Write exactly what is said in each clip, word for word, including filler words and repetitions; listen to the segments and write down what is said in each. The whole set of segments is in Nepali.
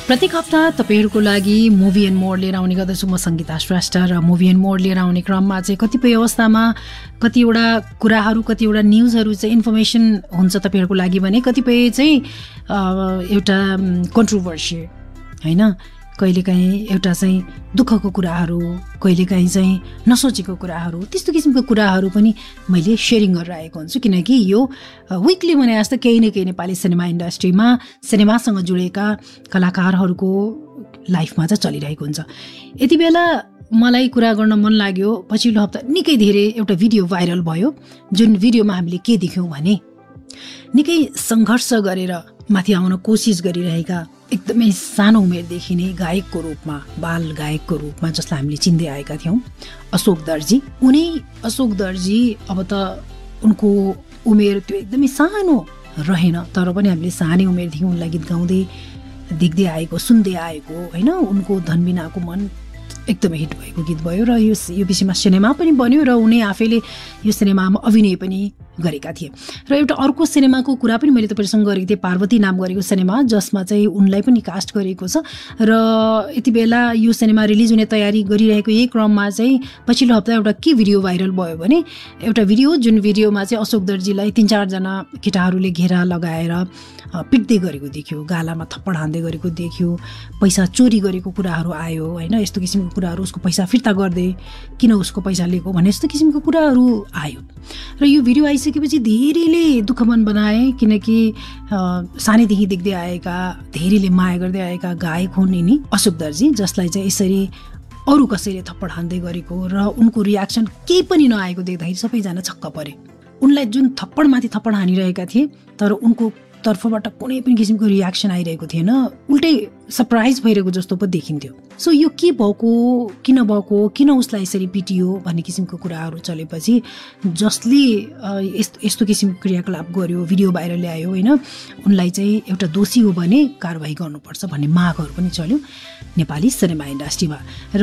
प्रत्येक हप्ता तपाईँहरूको लागि मुभी एन्ड मोड लिएर आउने गर्दछु म सङ्गीता श्रेष्ठ र मुभी एन्ड मोड लिएर आउने क्रममा चाहिँ कतिपय अवस्थामा कतिवटा कुराहरू कतिवटा न्युजहरू चाहिँ इन्फर्मेसन हुन्छ तपाईँहरूको लागि भने कतिपय चाहिँ एउटा कन्ट्रोभर्सी होइन कहिलेकाहीँ एउटा चाहिँ दुःखको कुराहरू कहिलेकाहीँ चाहिँ नसोचेको कुराहरू त्यस्तो किसिमको कुराहरू पनि मैले सेयरिङ गरेर आएको हुन्छु किनकि यो विकली भने जस्तो केही न केही नेपाली सिनेमा इन्डस्ट्रीमा सिनेमासँग जुडेका कलाकारहरूको लाइफमा चाहिँ चलिरहेको हुन्छ। यति बेला मलाई कुरा गर्न मन लाग्यो पछिल्लो हप्ता निकै धेरै एउटा भिडियो भाइरल भयो जुन भिडियोमा हामीले के देख्यौँ भने निकै सङ्घर्ष गरेर माथि आउन कोसिस गरिरहेका एकदमै सानो उमेरदेखि नै गायकको रूपमा बाल गायकको रूपमा जसलाई हामीले चिन्दै आएका थियौँ अशोक दर्जी। उनी अशोक दर्जी अब त उनको उमेर त्यो एकदमै सानो रहेन तर पनि हामीले सानै उमेरदेखि उनलाई गीत गाउँदै देख्दै आएको सुन्दै आएको होइन उनको धनबिनाको मन एकदमै हिट भएको गीत भयो र यो यो विषयमा सिनेमा पनि बन्यो र उनी आफैले यो सिनेमामा अभिनय पनि गरेका थिए र एउटा अर्को सिनेमाको कुरा पनि मैले तपाईँसँग गरेको थिएँ पार्वती नाम गरेको सिनेमा जसमा चाहिँ उनलाई पनि कास्ट गरिएको छ र यति बेला यो सिनेमा रिलिज हुने तयारी गरिरहेको यही क्रममा चाहिँ पछिल्लो हप्ता एउटा के भिडियो भाइरल भयो भने एउटा भिडियो जुन भिडियोमा चाहिँ अशोक दर्जीलाई तिन चारजना केटाहरूले घेरा लगाएर पिट्दै गरेको देखियो गालामा थप्पड हान्दै गरेको देखियो पैसा चोरी गरेको कुराहरू आयो होइन यस्तो किसिमको कुराहरू उसको पैसा फिर्ता गर्दै किन उसको पैसा लिएको भन्ने यस्तो किसिमको कुराहरू आयो र यो भिडियो आइसकेपछि धेरैले दुःखमन बनाए किनकि सानैदेखि देख्दै आएका धेरैले माया गर्दै आएका गायक हुन् यिनी अशोक दर्जी जसलाई चाहिँ यसरी अरू कसैले थप्पड हान्दै गरेको र उनको रियाक्सन केही पनि नआएको देख्दाखेरि सबैजना छक्क परे। उनलाई जुन थप्पडमाथि थप्पड हानिरहेका थिए तर उनको तर्फबाट कुनै पनि किसिमको रियाक्सन आइरहेको थिएन उल्टै सरप्राइज भइरहेको जस्तो पो देखिन्थ्यो। सो यो के भएको किन भएको किन उसलाई यसरी पिटियो भन्ने किसिमको कुराहरू चलेपछि जसले यस्तो यस्तो किसिमको क्रियाकलाप गर्यो भिडियो भाइरल ल्यायो होइन उनलाई चाहिँ एउटा दोषी हो भने कारवाही गर्नुपर्छ भन्ने मागहरू पनि चल्यो नेपाली सिनेमा इन्डस्ट्रीमा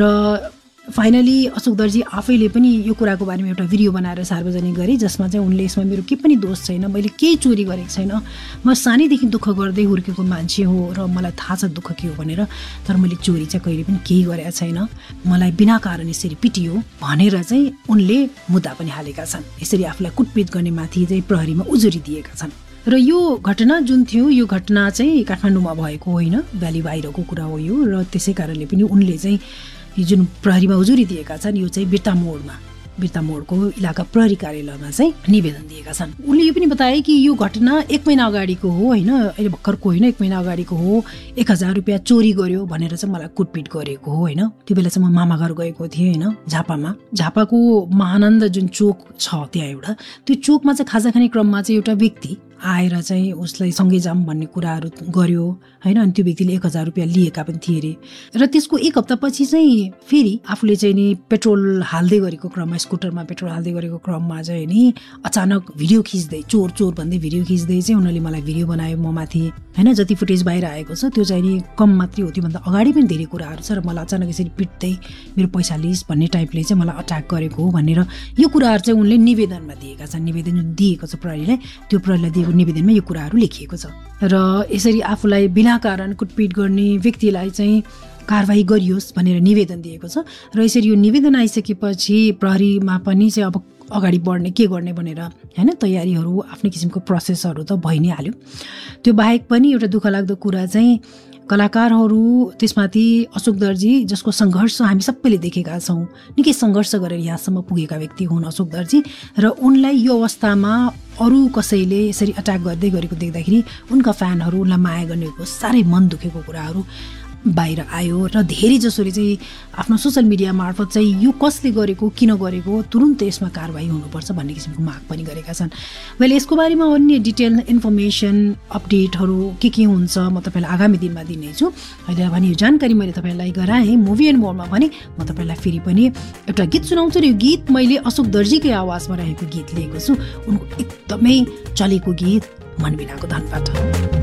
र फाइनली अशोक दर्जी आफैले पनि यो कुराको बारेमा एउटा भिडियो बनाएर सार्वजनिक गरे जसमा चाहिँ उनले यसमा मेरो केही पनि दोष छैन मैले केही चोरी गरेको छैन म सानैदेखि दुःख गर्दै हुर्केको मान्छे हो र मलाई थाहा छ दुःख के हो भनेर तर मैले चोरी चाहिँ कहिले पनि केही गरेको छैन मलाई बिना कारण यसरी पिटियो भनेर चाहिँ उनले मुद्दा पनि हालेका छन्। यसरी आफूलाई कुटपिट गर्ने माथि चाहिँ प्रहरीमा उजुरी दिएका छन् र यो घटना जुन थियो यो घटना चाहिँ काठमाडौँमा भएको होइन भ्याली बाहिरको कुरा हो यो र त्यसै कारणले पनि उनले चाहिँ यो जुन प्रहरीमा उजुरी दिएका छन् यो चाहिँ बिर्ता मोडमा बिर्ता मोडको इलाका प्रहरी कार्यालयमा चाहिँ निवेदन दिएका छन्। उनले यो पनि बताए कि यो घटना एक महिना अगाडिको हो होइन अहिले भर्खरको होइन एक महिना अगाडिको हो एक हजार रुपियाँ चोरी गर्यो भनेर चाहिँ मलाई कुटपिट गरेको हो होइन त्यो बेला चाहिँ म मामा घर गएको थिएँ होइन झापामा झापाको महानन्द जुन चोक छ त्यहाँ एउटा त्यो चोकमा चाहिँ खाजा खाने क्रममा चाहिँ एउटा व्यक्ति आएर चाहिँ उसलाई सँगै जाम भन्ने कुराहरू गर्यो होइन अनि त्यो व्यक्तिले एक हजार रुपियाँ लिएका पनि थिए अरे र त्यसको एक हप्तापछि चाहिँ फेरि आफूले चाहिँ नि पेट्रोल हाल्दै गरेको क्रममा स्कुटरमा पेट्रोल हाल्दै गरेको क्रममा चाहिँ नि अचानक भिडियो खिच्दै चोर चोर भन्दै भिडियो खिच्दै चाहिँ उनीहरूले मलाई भिडियो बनायो म माथि होइन जति फुटेज बाहिर आएको छ त्यो चाहिँ नि कम मात्रै हो त्योभन्दा अगाडि पनि धेरै कुराहरू छ र मलाई अचानक यसरी पिट्दै मेरो पैसा लिइस् भन्ने टाइपले चाहिँ मलाई अट्याक गरेको हो भनेर यो कुराहरू चाहिँ उनले निवेदनमा दिएका छन्। निवेदन जुन दिएको छ प्रहरीलाई त्यो प्रहरीलाई दिएको निवेदनमा यो कुराहरू लेखिएको छ र यसरी आफूलाई बिना कारण कुटपिट गर्ने व्यक्तिलाई चाहिँ कारवाही गरियोस् भनेर निवेदन दिएको छ र यसरी यो निवेदन आइसकेपछि प्रहरीमा पनि चाहिँ अब अगाडि बढ्ने के गर्ने भनेर होइन तयारीहरू आफ्नै किसिमको प्रोसेसहरू त भइ नै हाल्यो। त्यो बाहेक पनि एउटा दुःख लाग्दो कुरा चाहिँ कलाकारहरू त्यसमाथि अशोक दर्जी जसको सङ्घर्ष हामी सबैले देखेका छौँ निकै सङ्घर्ष गरेर यहाँसम्म पुगेका व्यक्ति हुन् अशोक दर्जी र उनलाई यो अवस्थामा अरू कसैले यसरी अट्याक गर्दै गरेको देख्दाखेरि उनका फ्यानहरू उनलाई माया गर्नेको साह्रै मन दुखेको कुराहरू बाहिर आयो र धेरै जसोले चाहिँ आफ्नो सोसियल मिडिया मार्फत चाहिँ यो कसले गरेको किन गरेको तुरुन्त यसमा कारवाही हुनुपर्छ भन्ने किसिमको माग पनि गरेका छन्। मैले यसको बारेमा अन्य डिटेल इन्फर्मेसन अपडेटहरू के के हुन्छ म तपाईँलाई आगामी दिनमा दिनेछु। अहिले भने यो जानकारी मैले तपाईँलाई गराएँ मुभी एन्ड मोडमा भने म तपाईँलाई फेरि पनि एउटा गीत सुनाउँछु र यो गीत मैले अशोक दर्जीकै आवाजमा रहेको गीत लिएको छु उनको एकदमै चलेको गीत मनबिनाको धनबाट।